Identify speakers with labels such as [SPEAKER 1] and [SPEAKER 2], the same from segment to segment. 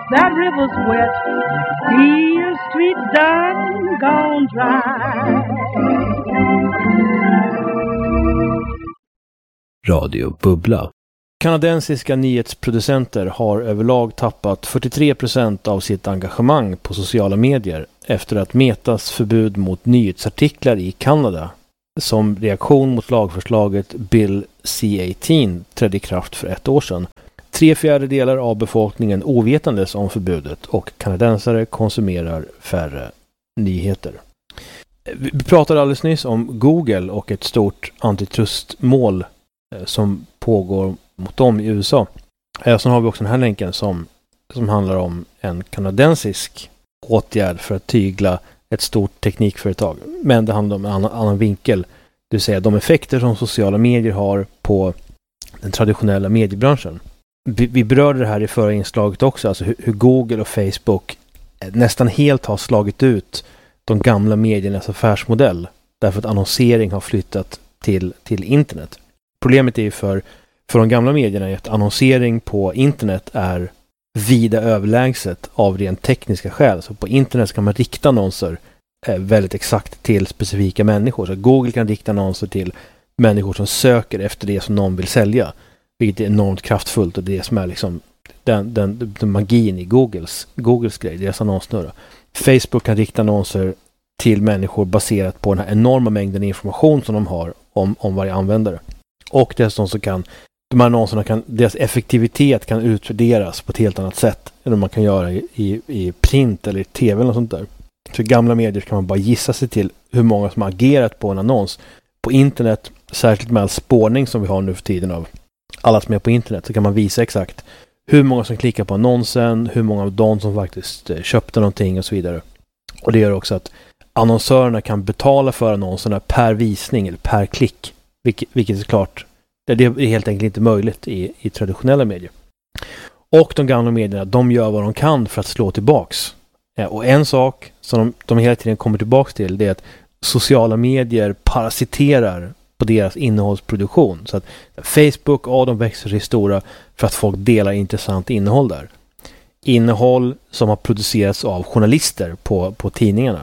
[SPEAKER 1] that river's wet, Beale Street done gone dry.
[SPEAKER 2] Radio Bubbla. Kanadensiska nyhetsproducenter har överlag tappat 43% av sitt engagemang på sociala medier efter att Metas förbud mot nyhetsartiklar i Kanada som reaktion mot lagförslaget Bill C-18 trädde i kraft för 1 år sedan. 3/4 av befolkningen ovetandes om förbudet och kanadensare konsumerar färre nyheter. Vi pratade alldeles nyss om Google och ett stort antitrustmål som pågår mot dem i USA. Sen har vi också den här länken som handlar om en kanadensisk åtgärd för att tygla ett stort teknikföretag. Men det handlar om en annan vinkel. Det vill säga de effekter som sociala medier har på den traditionella mediebranschen. Vi berörde det här i förra inslaget också. Alltså hur Google och Facebook nästan helt har slagit ut de gamla mediernas affärsmodell. Därför att annonsering har flyttat till internet. Problemet är ju för de gamla medierna att annonsering på internet är vida överlägset av rent tekniska skäl. Så på internet ska man rikta annonser väldigt exakt till specifika människor. Så Google kan rikta annonser till människor som söker efter det som någon vill sälja. Vilket är enormt kraftfullt och det som är liksom den magin i Googles grej, deras annonsnurra. Facebook kan rikta annonser till människor baserat på den här enorma mängden information som de har om varje användare. Och dessutom så kan de här annonserna deras effektivitet kan utvärderas på ett helt annat sätt än man kan göra i print eller i tv eller sånt där. Så i gamla medier kan man bara gissa sig till hur många som har agerat på en annons. På internet, särskilt med all spårning som vi har nu för tiden av alla som är på internet, så kan man visa exakt hur många som klickar på annonsen, hur många av dem som faktiskt köpte någonting och så vidare. Och det gör också att annonsörerna kan betala för annonserna per visning eller per klick. Vilket är klart, det är helt enkelt inte möjligt i traditionella medier. Och de gamla medierna, de gör vad de kan för att slå tillbaks. Och en sak som de hela tiden kommer tillbaks till, det är att sociala medier parasiterar på deras innehållsproduktion. Så att Facebook, de växer sig stora för att folk delar intressant innehåll där. Innehåll som har producerats av journalister på tidningarna.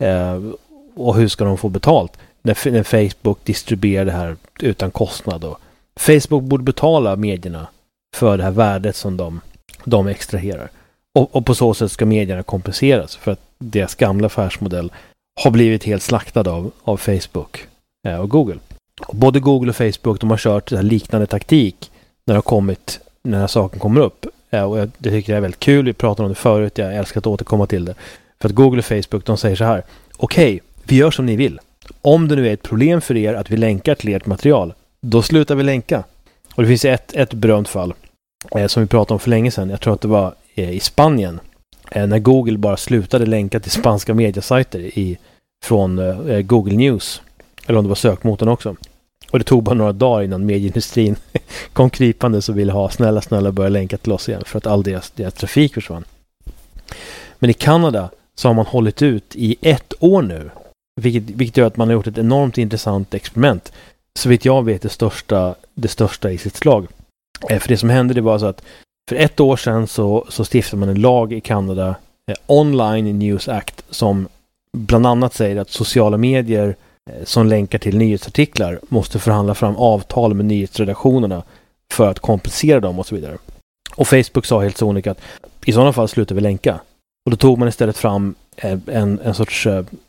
[SPEAKER 2] Och hur ska de få betalt? När Facebook distribuerar det här utan kostnad. Och Facebook borde betala medierna för det här värdet som de extraherar. Och på så sätt ska medierna kompenseras för att deras gamla affärsmodell har blivit helt slaktad av Facebook och Google. Och både Google och Facebook, de har kört liknande taktik när den här saken kommer upp. Och det tycker jag är väldigt kul. Vi pratade om det förut. Jag älskar att återkomma till det. För att Google och Facebook, de säger så här: okej, vi gör som ni vill. Om det nu är ett problem för er att vi länkar till ert material, då slutar vi länka. Och det finns ett berömt fall som vi pratade om för länge sedan. Jag tror att det var i Spanien. När Google bara slutade länka till spanska mediasajter från Google News. Eller om det var sökmotorn också. Och det tog bara några dagar innan medieindustrin kom krypande så ville ha snälla börja länka till oss igen för att all deras trafik försvann. Men i Kanada så har man hållit ut i 1 år nu. Vilket gör att man har gjort ett enormt intressant experiment. Så vitt jag vet det största i sitt slag. För det som hände, det var så att för 1 år sedan så stiftade man en lag i Kanada, Online News Act, som bland annat säger att sociala medier som länkar till nyhetsartiklar måste förhandla fram avtal med nyhetsredaktionerna för att kompensera dem och så vidare. Och Facebook sa helt sonika att i sådana fall slutar vi länka. Och då tog man istället fram en sorts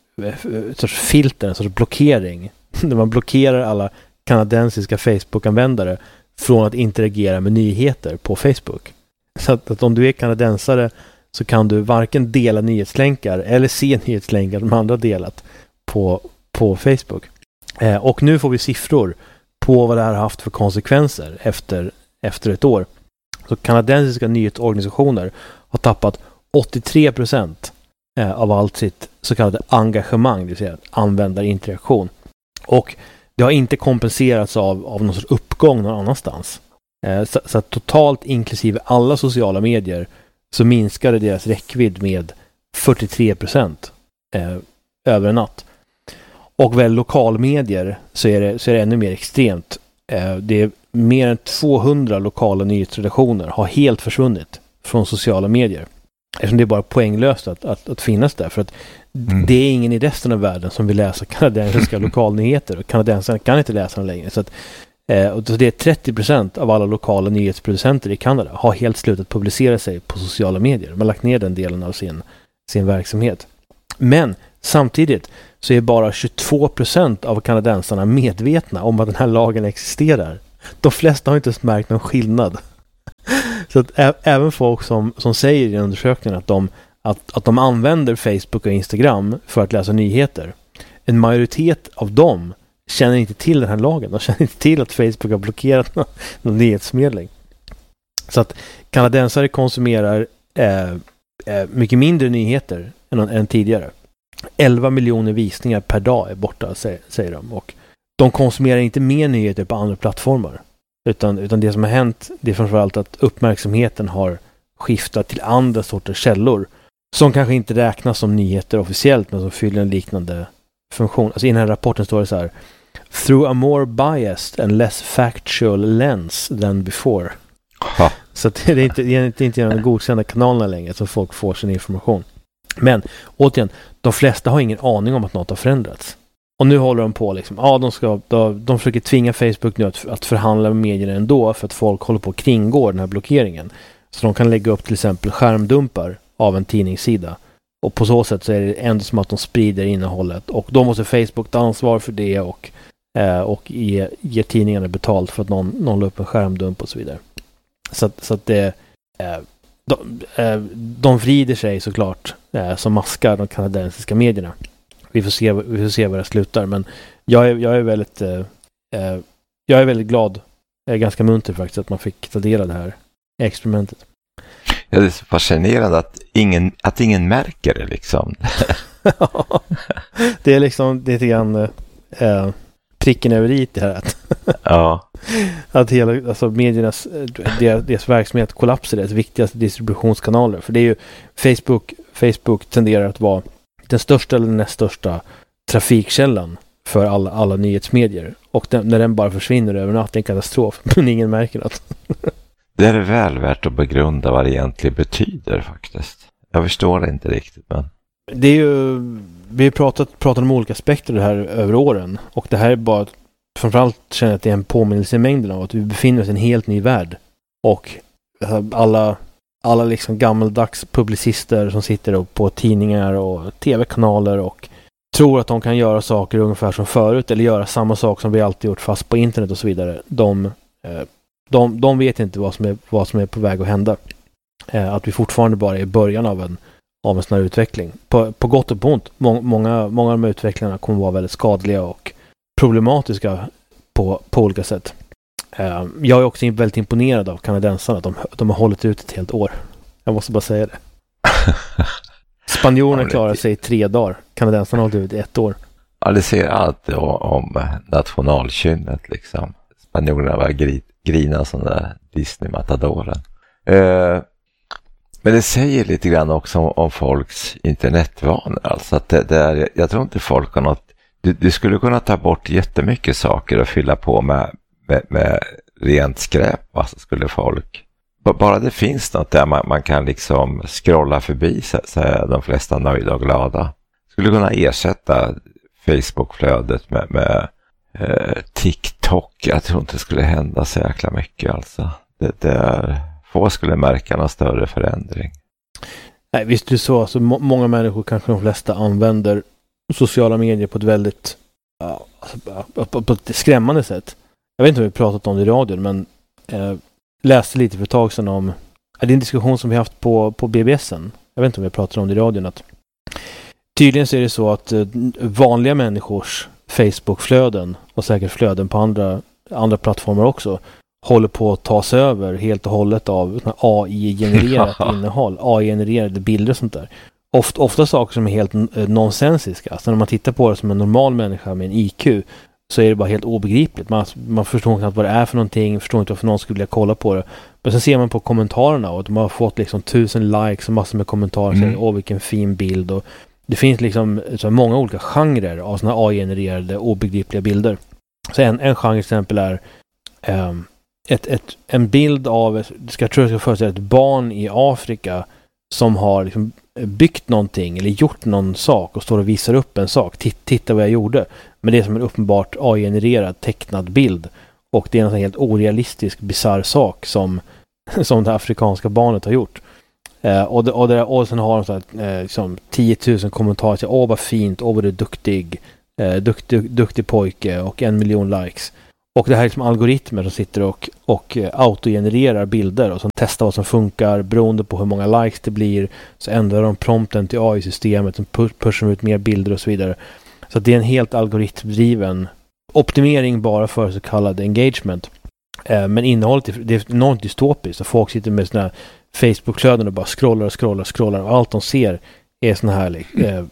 [SPEAKER 2] filter, en sorts blockering. Där man blockerar alla kanadensiska Facebook-användare från att interagera med nyheter på Facebook. Så att om du är kanadensare så kan du varken dela nyhetslänkar eller se nyhetslänkar de andra delat på Facebook. Och nu får vi siffror på vad det här har haft för konsekvenser efter 1 år. Så kanadensiska nyhetsorganisationer har tappat 83% av allt sitt så kallade engagemang, det vill säga användarinteraktion. Och det har inte kompenserats av någon sorts uppgång någon annanstans. Så att totalt inklusive alla sociala medier så minskade deras räckvidd med 43% över en natt. Och väl lokalmedier så är det ännu mer extremt. Det är mer än 200 lokala nyhetsredaktioner har helt försvunnit från sociala medier. Eftersom det är bara poänglöst att finnas där. För att det är ingen i resten av världen som vill läsa kanadensiska lokalnyheter. Och kanadensarna kan inte läsa dem längre. Så att, och det är 30% av alla lokala nyhetsproducenter i Kanada har helt slutat publicera sig på sociala medier. Man har lagt ner den delen av sin verksamhet. Men samtidigt så är bara 22% av kanadensarna medvetna om att den här lagen existerar. De flesta har inte ens märkt någon skillnad. Så att även folk som säger i undersökningen att de använder Facebook och Instagram för att läsa nyheter. En majoritet av dem känner inte till den här lagen. De känner inte till att Facebook har blockerat någon nyhetsförmedling. Så att kanadensare konsumerar mycket mindre nyheter än tidigare. 11 miljoner visningar per dag är borta, säger de. Och de konsumerar inte mer nyheter på andra plattformar. Utan det som har hänt, det är framförallt att uppmärksamheten har skiftat till andra sorters källor som kanske inte räknas som nyheter officiellt, men som fyller en liknande funktion. Alltså i den här rapporten står det så här: through a more biased and less factual lens than before. Ha. Så det är inte de godkända kanalerna längre som folk får sin information. Men återigen, de flesta har ingen aning om att något har förändrats. Och nu håller de på liksom, de försöker tvinga Facebook nu att förhandla med medierna ändå, för att folk håller på att kringgå den här blockeringen. Så de kan lägga upp till exempel skärmdumpar av en tidningssida. Och på så sätt så är det ändå som att de sprider innehållet. Och då måste Facebook ta ansvar för det och ge tidningarna betalt för att någon la upp en skärmdump och så vidare. Så att det... De vrider sig såklart som maskar de kanadensiska medierna. Vi får se var det slutar, men jag är väldigt glad. Jag är ganska munter faktiskt att man fick ta del av det här experimentet.
[SPEAKER 3] Ja, det är så fascinerande att ingen märker det liksom.
[SPEAKER 2] Det är liksom lite grann pricken över i det här.
[SPEAKER 3] Ja.
[SPEAKER 2] Att mediernas deras verksamhet kollapsar, deras viktigaste distributionskanaler. För det är ju Facebook tenderar att vara den största eller den näst största trafikkällan för alla nyhetsmedier. Och när den bara försvinner över natt, är en katastrof. Men ingen märker något.
[SPEAKER 3] Det är väl värt att begrunda vad det egentligen betyder faktiskt. Jag förstår det inte riktigt, men...
[SPEAKER 2] Det är ju... Vi har pratat om olika aspekter det här över åren. Och det här är bara... Framförallt känner jag att det är en påminnelse i mängden av att vi befinner oss i en helt ny värld. Och alla liksom gammaldags publicister som sitter på tidningar och tv-kanaler och tror att de kan göra saker ungefär som förut, eller göra samma sak som vi alltid gjort fast på internet och så vidare. De vet inte vad som är på väg att hända. Att vi fortfarande bara är i början av en sån här utveckling. På gott och på ont. Många av de här utvecklingarna kommer vara väldigt skadliga och problematiska på olika sätt. Jag är också väldigt imponerad av kanadensarna att de har hållit ut ett helt år. Jag måste bara säga det. Spanjorerna klarar sig i 3 dagar. Kanadensarna har hållit ut i 1 år.
[SPEAKER 3] Ja, det säger allt om nationalkynnet liksom. Spanjorerna var grina som där Disney-matadoren. Men det säger lite grann också om folks internetvanor. Alltså att jag tror inte folk har något... Du skulle kunna ta bort jättemycket saker och fylla på med rent skräp. Alltså skulle folk... Bara det finns något där man kan liksom scrolla förbi, så är de flesta nöjda och glada. Skulle kunna ersätta Facebook-flödet med TikTok. Jag tror inte det skulle hända så jäkla mycket alltså. Få skulle märka någon större förändring.
[SPEAKER 2] Nej, visst är det så. Alltså, många människor, kanske de flesta, använder sociala medier på ett väldigt på ett skrämmande sätt. Jag vet inte om vi pratat om det i radion, men läste lite för ett tag sedan om det är en diskussion som vi haft på BBSen. Jag vet inte om vi pratat om det i radion. Att tydligen så är det så att vanliga människors Facebook-flöden och säkert flöden på andra plattformar också håller på att tas över helt och hållet av AI-genererat innehåll, AI-genererade bilder och sånt där. Ofta saker som är helt nonsensiska. Alltså när man tittar på det som en normal människa med en IQ, så är det bara helt obegripligt. Man förstår inte vad det är för någonting, förstår inte varför någon skulle vilja kolla på det. Men sen ser man på kommentarerna och de har fått liksom 1000 likes och massor med kommentarer. Säger, vilken fin bild. Och det finns liksom så många olika genrer av såna AI-genererade obegripliga bilder. Så en genre exempel är en bild av, jag tror jag ska föreställa ett barn i Afrika som har liksom byggt någonting eller gjort någon sak och står och visar upp en sak. Titta vad jag gjorde. Men det är som en uppenbart AI-genererad tecknad bild. Och det är en helt orealistisk, bizarr sak som det afrikanska barnet har gjort. Och sen har de så här, liksom 10 000 kommentarer till vad fint, vad du är duktig pojke och 1 miljon likes. Och det här är liksom algoritmer som sitter och autogenererar bilder och som testar vad som funkar beroende på hur många likes det blir. Så ändrar de prompten till AI-systemet som pushar ut mer bilder och så vidare. Så det är en helt algoritmdriven optimering bara för så kallad engagement. Men innehållet det är enormt dystopiskt. Så folk sitter med såna här Facebook-flöden och bara scrollar och allt de ser är såna här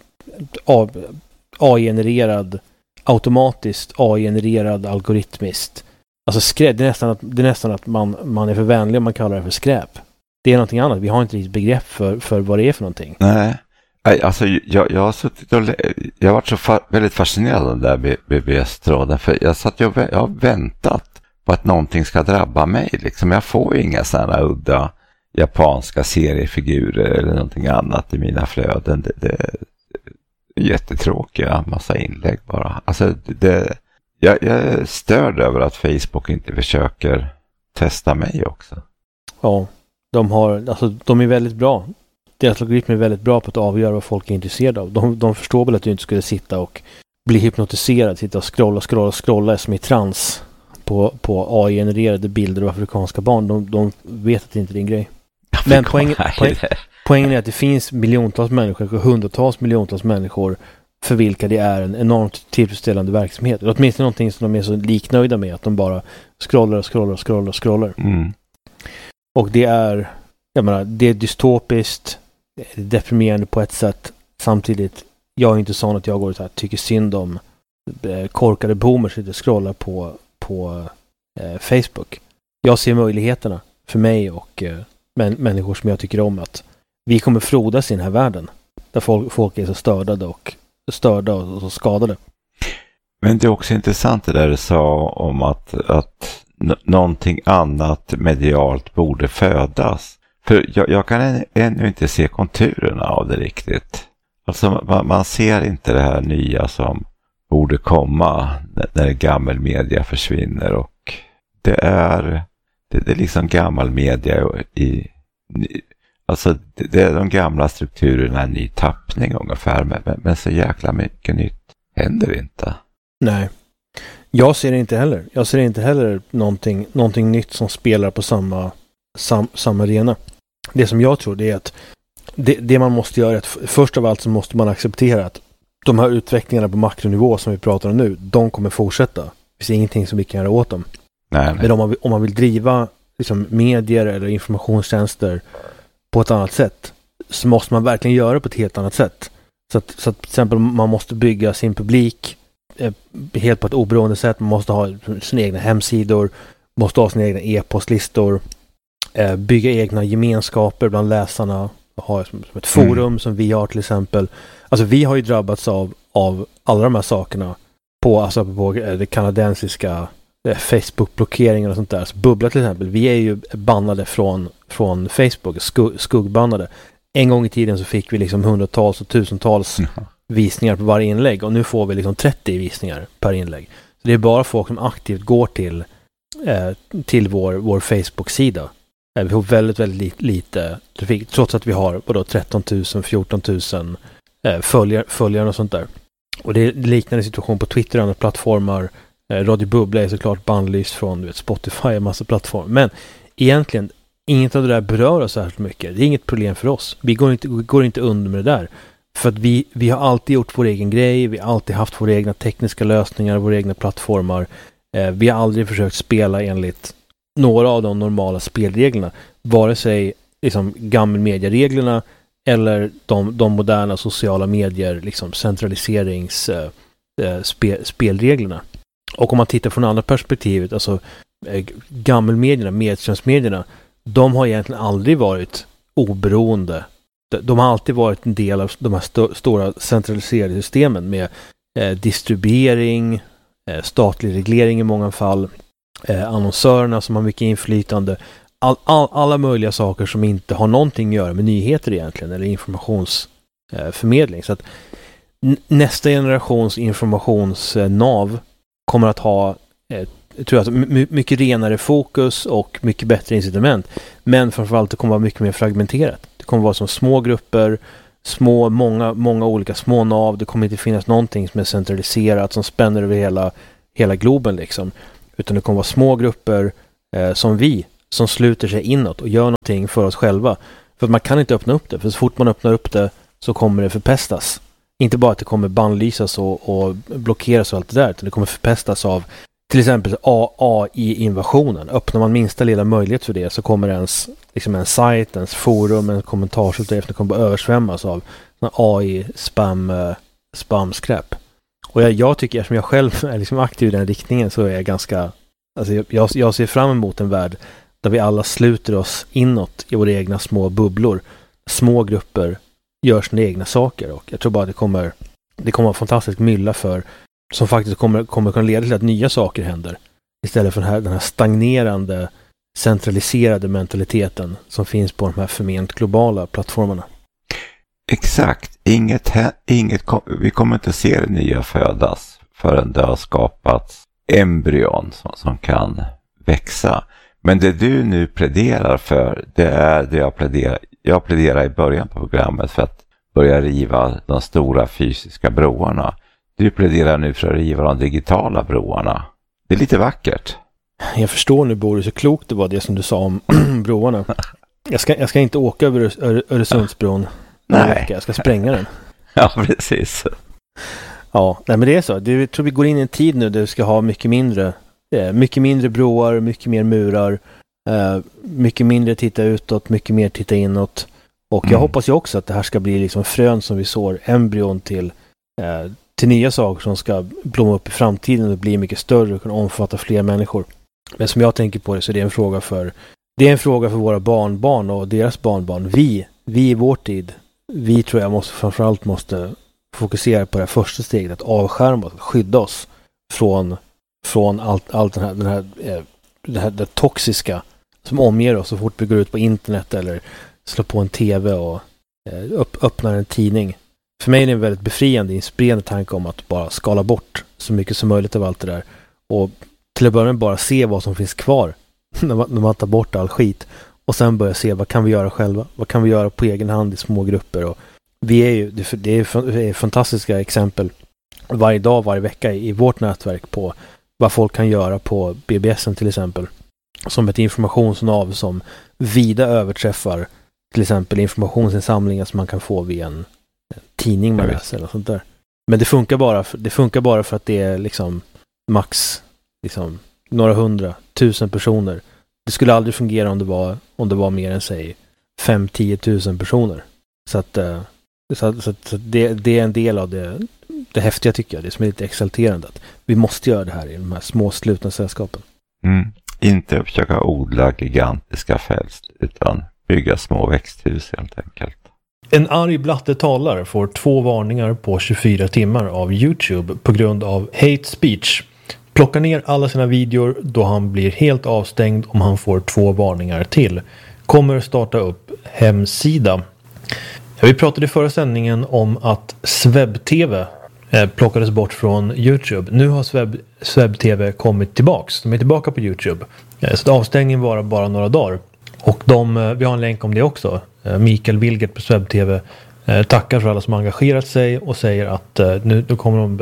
[SPEAKER 2] AI-genererad automatiskt AI-genererad algoritmiskt. Alltså skräp, det är nästan att man är för vänlig om man kallar det för skräp. Det är någonting annat. Vi har inte riktigt begrepp för vad det är för någonting.
[SPEAKER 3] Nej, alltså jag har suttit och jag har varit så väldigt fascinerad av den där BBS-tråden, för jag har väntat på att någonting ska drabba mig. Liksom. Jag får inga sådana udda japanska seriefigurer eller någonting annat i mina flöden. Det är jättetråkiga massa inlägg bara. Alltså jag är störd över att Facebook inte försöker testa mig också.
[SPEAKER 2] Ja, de är väldigt bra. Deras algoritmer är väldigt bra på att avgöra vad folk är intresserade av. De förstår väl att du inte skulle sitta och bli hypnotiserad, sitta och scrolla som i trans på AI-genererade bilder av afrikanska barn. De vet att det inte är din grej. Men poängen är att det finns miljontals människor, hundratals miljontals människor för vilka det är en enormt tillfredsställande verksamhet. Eller åtminstone någonting som de är så liknöjda med, att de bara scrollar.
[SPEAKER 3] Mm.
[SPEAKER 2] Och det är, jag menar, det är dystopiskt, det är deprimerande på ett sätt. Samtidigt, jag är inte sån att jag går och så här, tycker synd om korkade boomers som scrollar på Facebook. Jag ser möjligheterna för mig och människor som jag tycker om, att vi kommer frodas i den här världen där folk är så störda och så skadade.
[SPEAKER 3] Men det är också intressant det där du sa om att någonting annat medialt borde födas. För jag kan ännu inte se konturerna av det riktigt. Alltså man ser inte det här nya som borde komma när gammal media försvinner, och det är liksom gammal media alltså det är de gamla strukturerna, en ny tappning ungefär, men så jäkla mycket nytt händer inte.
[SPEAKER 2] Nej, jag ser det inte heller. Jag ser inte heller någonting nytt som spelar på samma arena. Det som jag tror, det är att det man måste göra är att först av allt så måste man acceptera att de här utvecklingarna på makronivå som vi pratar om nu, de kommer fortsätta. Det finns ingenting som vi kan göra åt dem.
[SPEAKER 3] Nej.
[SPEAKER 2] Men om man vill driva liksom medier eller informationstjänster på ett annat sätt, så måste man verkligen göra det på ett helt annat sätt. Så att till exempel man måste bygga sin publik helt på ett oberoende sätt. Man måste ha sina egna hemsidor, måste ha sina egna e-postlistor, bygga egna gemenskaper bland läsarna, ha som ett forum som vi har till exempel. Alltså vi har ju drabbats av alla de här sakerna på det kanadensiska Facebook-blockeringen och sånt där. Så Bubbla till exempel, vi är ju bannade från Facebook, skuggbannade. En gång i tiden så fick vi liksom hundratals och tusentals visningar på varje inlägg, och nu får vi liksom 30 visningar per inlägg. Så det är bara folk som aktivt går till vår Facebook-sida. Vi får väldigt, väldigt lite trafik, trots att vi har 13 000, 14 000 följare och sånt där. Och det är liknande situation på Twitter och andra plattformar. Radio Bubbla är såklart bannlyst från Spotify och massa plattformar. Men egentligen, inget av det där berör oss särskilt mycket. Det är inget problem för oss. Vi går inte under med det där. För att vi har alltid gjort vår egen grej. Vi har alltid haft våra egna tekniska lösningar, våra egna plattformar. Vi har aldrig försökt spela enligt några av de normala spelreglerna. Vare sig liksom gammelmediereglerna eller de moderna sociala medier, liksom spelreglerna. Och om man tittar från andra perspektivet, alltså gammelmedierna, medströmsmedierna, de har egentligen aldrig varit oberoende. De har alltid varit en del av de här stora centraliserade systemen med distribuering, statlig reglering i många fall, annonsörerna som har mycket inflytande. alla möjliga saker som inte har någonting att göra med nyheter egentligen eller informationsförmedling. Så att nästa generations informationsnav kommer att ha tror jag, mycket renare fokus och mycket bättre incitament. Men framförallt det kommer att vara mycket mer fragmenterat. Det kommer att vara som små grupper, många olika små nav. Det kommer inte finnas någonting som är centraliserat som spänner över hela globen liksom. Utan det kommer vara små grupper som sluter sig inåt och gör någonting för oss själva. För att man kan inte öppna upp det. För så fort man öppnar upp det så kommer det förpestas. Inte bara att det kommer bannlysas och blockeras och allt det där. Utan det kommer förpestas av till exempel AI-invasionen. Öppnar man minsta lilla möjlighet för det så kommer ens en sajt, ens forum, en kommentarsfält kommer bara översvämmas av AI-spam-skräp. Och jag tycker, eftersom jag själv är liksom aktiv i den riktningen, så är jag ganska... Alltså jag ser fram emot en värld där vi alla sluter oss inåt i våra egna små bubblor. Små grupper gör sina egna saker. Och jag tror bara att det kommer vara fantastiskt mylla som faktiskt kommer kunna leda till att nya saker händer. Istället för den här stagnerande, centraliserade mentaliteten som finns på de här förment globala plattformarna.
[SPEAKER 3] Exakt. Vi kommer inte se det nya födas förrän det har skapats embryon som kan växa. Men det du nu pläderar för, det är det jag pläderar i början på programmet för att börja riva de stora fysiska broarna. Du pläderar nu för att riva de digitala broarna. Det är lite vackert.
[SPEAKER 2] Jag förstår nu, Boris, så klokt det var det som du sa om broarna. Jag ska inte åka över Öresundsbron.
[SPEAKER 3] Nej.
[SPEAKER 2] Jag ska spränga den.
[SPEAKER 3] Ja, precis.
[SPEAKER 2] Ja, nej, men det är så. Jag tror vi går in i en tid nu där vi ska ha mycket mindre broar, mycket mer murar, mycket mindre titta utåt, mycket mer titta inåt. Och jag hoppas ju också att det här ska bli liksom frön som vi sår, embryon till nya saker som ska blomma upp i framtiden och bli mycket större och kunna omfatta fler människor. Men som jag tänker på det så är det en fråga för våra barnbarn och deras barnbarn. Vi i vår tid, vi tror jag framförallt måste fokusera på det första steget, att avskärma oss, att skydda oss från allt det toxiska som omger oss så fort vi går ut på internet eller slår på en tv och öppnar en tidning. För mig är det en väldigt befriande, inspirerande tanke om att bara skala bort så mycket som möjligt av allt det där. Och till att börja med bara se vad som finns kvar när man tar bort all skit. Och sen börja se vad kan vi göra själva? Vad kan vi göra på egen hand i små grupper? Och det är fantastiska exempel varje dag, varje vecka i vårt nätverk på vad folk kan göra på BBSen till exempel. Som ett informationsnav som vida överträffar till exempel informationsinsamlingar som man kan få via en tidning man läser eller sånt där. Men det funkar bara för att det är liksom max liksom några 100,000 personer. Det skulle aldrig fungera om det var mer än säg 5-10 000 personer. Så att det är en del av det häftiga tycker jag. Det som är lite exalterande att vi måste göra det här i de här små slutna sällskapen.
[SPEAKER 3] Inte försöka odla gigantiska fält utan bygga små växthus helt enkelt.
[SPEAKER 2] En arg blatte talar får 2 varningar på 24 timmar av YouTube på grund av hate speech. Plockar ner alla sina videor då han blir helt avstängd om han får 2 varningar till. Kommer starta upp hemsida. Vi pratade i förra sändningen om att SwebTV plockades bort från YouTube. Nu har SwebTV kommit tillbaks. De är tillbaka på YouTube. Så avstängningen var bara några dagar. Och vi har en länk om det också. Mikael Wilgert på SwebTV tackar för alla som engagerat sig och säger att nu kommer de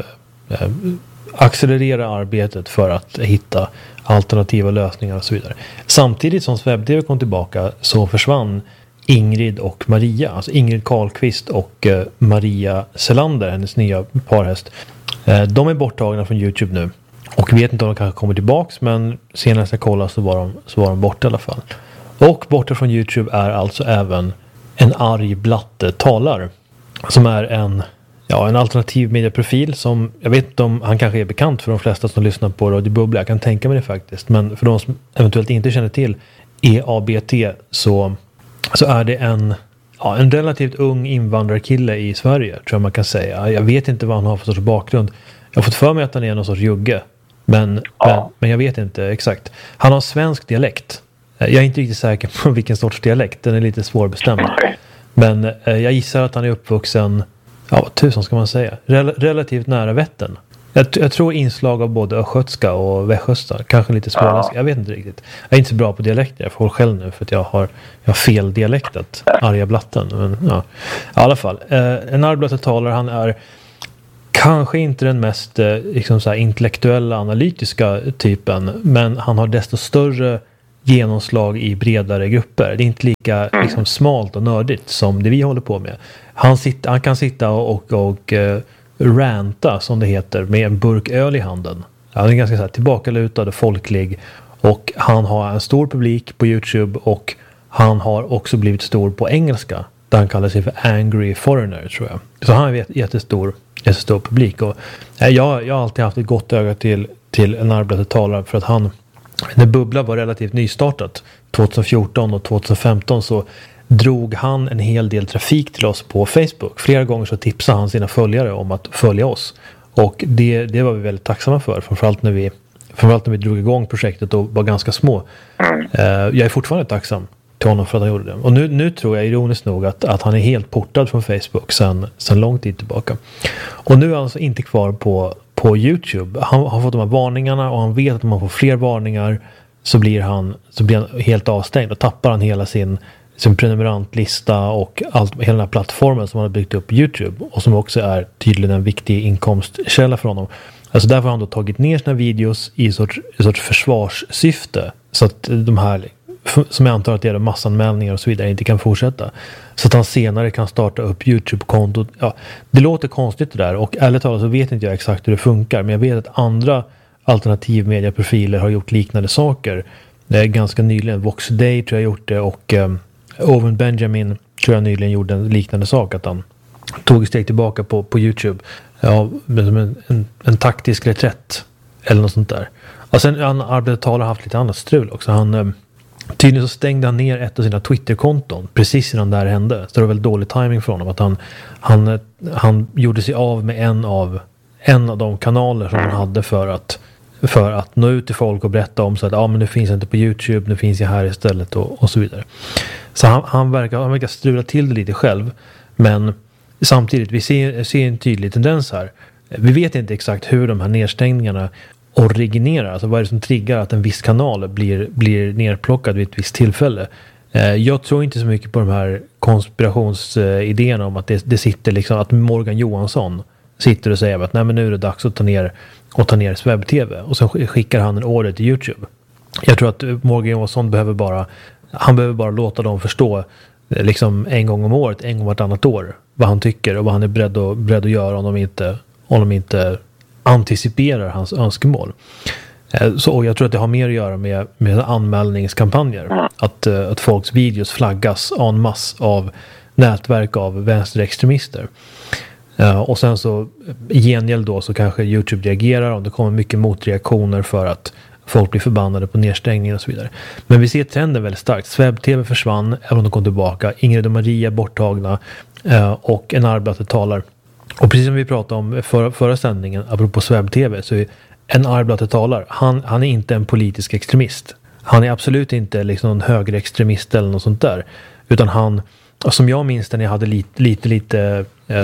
[SPEAKER 2] accelerera arbetet för att hitta alternativa lösningar och så vidare. Samtidigt som SwebTV kom tillbaka så försvann Ingrid och Maria, alltså Ingrid Karlqvist och Maria Selander, hennes nya parhäst. De är borttagna från YouTube nu och vet inte om de kanske kommer tillbaks, men senast jag kollade så var de borta i alla fall. Och borta från YouTube är alltså även en arg blatte talar som är en alternativ medieprofil som, jag vet inte om han kanske är bekant för de flesta som lyssnar på Radio Bubbla, jag kan tänka mig det faktiskt, men för de som eventuellt inte känner till EABT så är det en relativt ung invandrarkille i Sverige, tror jag man kan säga. Jag vet inte vad han har för sorts bakgrund. Jag har fått för mig att han är någon sorts jugge, men jag vet inte exakt. Han har svensk dialekt. Jag är inte riktigt säker på vilken sorts dialekt. Den är lite svårbestämd. Men jag gissar att han är uppvuxen, vad tusan ska man säga, relativt nära Vättern. Jag tror inslag av både östgötska och västgötska. Kanske lite småländska. Jag vet inte riktigt. Jag är inte så bra på dialekter. Jag får själv nu för att jag har fel dialektat. Arga blatten. Men, ja. I alla fall. En arbetare han är kanske inte den mest liksom så här, intellektuella, analytiska typen. Men han har desto större genomslag i bredare grupper. Det är inte lika liksom, smalt och nördigt som det vi håller på med. Han kan sitta och ranta, som det heter, med en burk öl i handen. Han är ganska så här, tillbakalutad och folklig. Och han har en stor publik på YouTube. Och han har också blivit stor på engelska. Där han kallar sig för Angry Foreigner, tror jag. Så han har en jättestor publik. Och jag har alltid haft ett gott öga till en arbetartalare. För att när Bubbla var relativt nystartat 2014 och 2015 så drog han en hel del trafik till oss på Facebook. Flera gånger så tipsade han sina följare om att följa oss. Och det var vi väldigt tacksamma för. Framförallt när vi drog igång projektet och var ganska små. Jag är fortfarande tacksam till honom för att han gjorde det. Och nu tror jag ironiskt nog att han är helt portad från Facebook sedan lång tid tillbaka. Och nu är han alltså inte kvar på YouTube. Han har fått de här varningarna och han vet att om man får fler varningar så blir han helt avstängd och tappar han hela sin prenumerantlista och hela den här plattformen som han har byggt upp på YouTube och som också är tydligen en viktig inkomstkälla för honom. Alltså därför har han då tagit ner sina videos i sorts försvarssyfte så att de här, som jag antar att det är massanmälningar och så vidare, inte kan fortsätta. Så att han senare kan starta upp YouTube-kontot. Ja, det låter konstigt det där och ärligt talat så vet inte jag exakt hur det funkar, men jag vet att andra alternativmediaprofiler har gjort liknande saker. Ganska nyligen, Vox Day tror jag gjort det och Owen Benjamin tror jag nyligen gjorde en liknande sak, att han tog ett steg tillbaka på YouTube. Ja, som en taktisk reträtt eller något sånt där. Och sen han arbetartalare har haft lite annat strul också. Tydligen så stängde han ner ett av sina Twitter-konton precis innan det här hände. Så det var väl dålig timing för honom att han gjorde sig av med en av de kanaler som han hade för att nå ut till folk och berätta om så att men nu finns jag inte på YouTube, nu finns jag här istället och så vidare. Så han verkar strula till det lite själv, men samtidigt vi ser en tydlig tendens här. Vi vet inte exakt hur de här nedstängningarna originerar, alltså vad är det som triggar att en viss kanal blir nerplockad vid ett visst tillfälle. Jag tror inte så mycket på de här konspirationsidéerna om att det sitter liksom, att Morgan Johansson sitter och säger att nej, men nu är det dags att ta ner webb-tv och så skickar han en order till YouTube. Jag tror att Morgan Johansson behöver bara låta dem förstå liksom en gång om året, en gång vartannat år vad han tycker och vad han är beredd att göra om de inte anticiperar hans önskemål. Så jag tror att det har mer att göra med anmälningskampanjer. Att folks videos flaggas en masse av nätverk av vänsterextremister. Och sen så i gengäld då så kanske YouTube reagerar om det kommer mycket motreaktioner för att folk blir förbannade på nedstängningen och så vidare. Men vi ser trenden väldigt starkt. Webb-tv försvann, även om de kom tillbaka. Ingrid och Maria borttagna och en arbetartalare. Och precis som vi pratade om förra sändningen apropå webb-tv så är en arbetartalare, han är inte en politisk extremist. Han är absolut inte liksom någon högerextremist eller något sånt där. Utan han, som jag minns när jag hade lite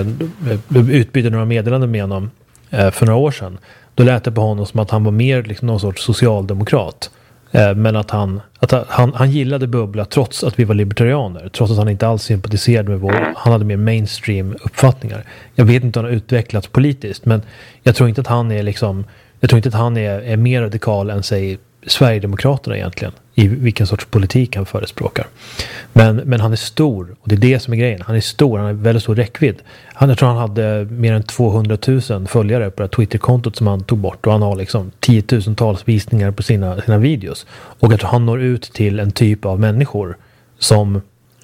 [SPEAKER 2] utbytte några meddelanden med honom för några år sedan. Då lät det på honom som att han var mer liksom någon sorts socialdemokrat. Men att han gillade Bubbla trots att vi var libertarianer. Trots att han inte alls sympatiserade med han hade mer mainstream uppfattningar. Jag vet inte om han har utvecklats politiskt. Men jag tror inte att han är mer radikal än sig Sverigedemokraterna egentligen. I vilken sorts politik han förespråkar. Men han är stor. Och det är det som är grejen. Han är stor. Han har väldigt stor räckvidd. Jag tror han hade mer än 200 000 följare på det Twitter-kontot som han tog bort. Och han har liksom 10 000-tals visningar på sina videos. Och jag tror han når ut till en typ av människor som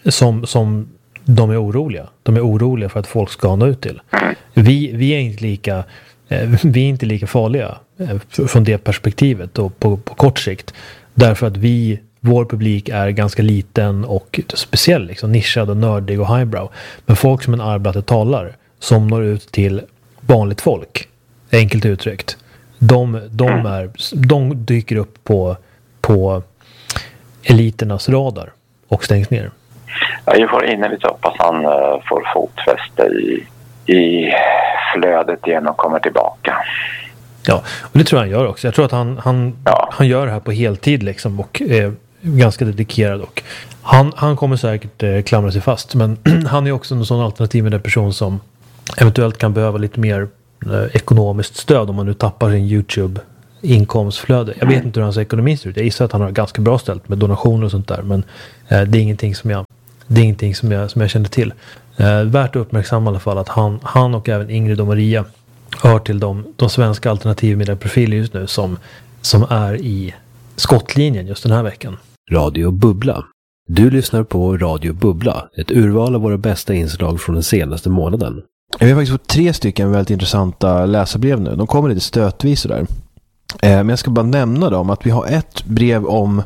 [SPEAKER 2] de är oroliga. De är oroliga för att folk ska nå ut till. Vi är inte lika farliga från det perspektivet och på kort sikt. Därför att vår publik är ganska liten och speciell, liksom, nischad och nördig och highbrow. Men folk som en arbetartalare som når ut till vanligt folk, enkelt uttryckt, de dyker upp på eliternas radar och stängs ner?
[SPEAKER 3] Ja, vi får innerligt hoppas han får fotfäste i flödet igen och kommer tillbaka.
[SPEAKER 2] Ja, och det tror jag han gör också. Jag tror att han gör det här på heltid liksom och är ganska dedikerad. Och han kommer säkert klamra sig fast. Men han är också en sån alternativ med den person som eventuellt kan behöva lite mer ekonomiskt stöd om man nu tappar sin YouTube-inkomstflöde. Jag vet inte hur hans ekonomi ser ut. Jag gissar att han har ganska bra ställt med donationer och sånt där. Men det är ingenting som jag känner till. Värt att uppmärksamma i alla fall att han och även Ingrid och Maria hör till de svenska alternativmedieprofiler just nu som är i skottlinjen just den här veckan.
[SPEAKER 4] Radio Bubbla. Du lyssnar på Radio Bubbla, ett urval av våra bästa inslag från den senaste månaden.
[SPEAKER 2] Vi har faktiskt fått 3 stycken väldigt intressanta läsarbrev nu. De kommer lite stötvis där. Men jag ska bara nämna dem att vi har ett brev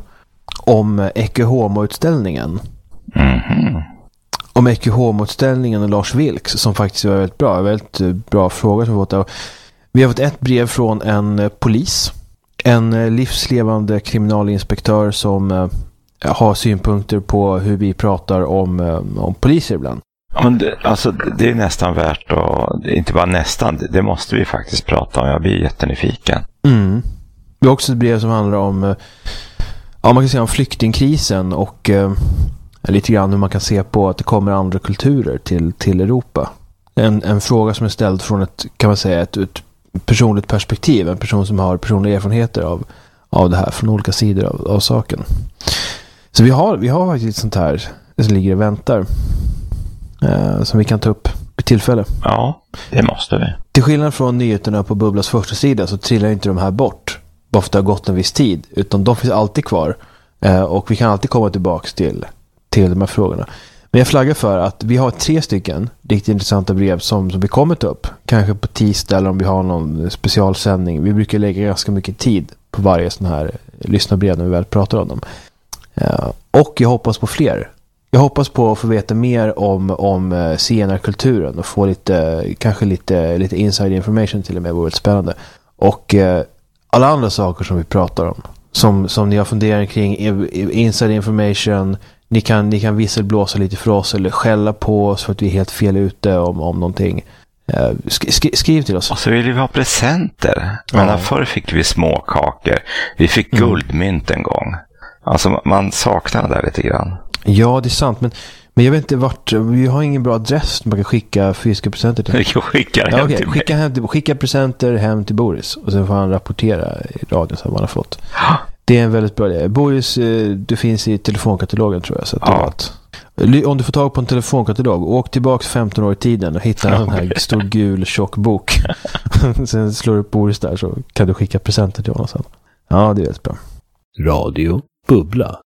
[SPEAKER 2] om Ecce Homo-utställningen.
[SPEAKER 3] Mhm.
[SPEAKER 2] Om Ecce Homo-utställningen och Lars Vilks som faktiskt var väldigt bra fråga som vi fått. Vi har fått ett brev från en polis. En livslevande kriminalinspektör som har synpunkter på hur vi pratar om poliser ibland.
[SPEAKER 3] Ja, men det är nästan värt att, inte bara nästan, det måste vi faktiskt prata om. Jag blir jättenyfiken.
[SPEAKER 2] Mm. Vi har också ett brev som handlar om man kan säga om flyktingkrisen och lite grann hur man kan se på att det kommer andra kulturer till Europa. En fråga som är ställd från ett personligt perspektiv. En person som har personliga erfarenheter av det här från olika sidor av saken. Så vi har faktiskt sånt här som ligger och väntar som vi kan ta upp vid tillfälle.
[SPEAKER 3] Ja, det måste vi.
[SPEAKER 2] Till skillnad från nyheterna på Bubblas första sida så trillar inte de här bort bara för att det har gått en viss tid. Utan de finns alltid kvar. Och vi kan alltid komma tillbaka till de här frågorna. Men jag flaggar för att vi har 3 stycken riktigt intressanta brev som vi kommer ta upp. Kanske på tisdag eller om vi har någon specialsändning. Vi brukar lägga ganska mycket tid på varje sån här lyssnarbrev när vi väl pratar om dem. Och jag hoppas på fler. Jag hoppas på att få veta mer om zigenarkulturen och få lite inside information till och med vore spännande. Och alla andra saker som vi pratar om. Som ni har funderat kring inside information. Ni kan visselblåsa lite för oss eller skälla på oss för att vi är helt fel ute om någonting. Skriv till oss.
[SPEAKER 3] Och så vill vi ha presenter. Men förr fick vi små kakor. Vi fick guldmynt en gång. Alltså man saknar det där lite grann.
[SPEAKER 2] Ja, det är sant. Men jag vet inte vart. Vi har ingen bra adress man kan skicka fysiska presenter till.
[SPEAKER 3] Vi skickar
[SPEAKER 2] skicka presenter hem till Boris. Och sen får han rapportera i radion så man har fått. Det är en väldigt bra idé. Boris, du finns i telefonkatalogen tror jag. Så att om du får tag på en telefonkatalog, åk tillbaka 15 år i tiden och hitta en sån här stor gul tjock bok. Sen slår du upp Boris där så kan du skicka presenter till honom sen. Ja, det är väldigt bra.
[SPEAKER 4] Radio Bubbla.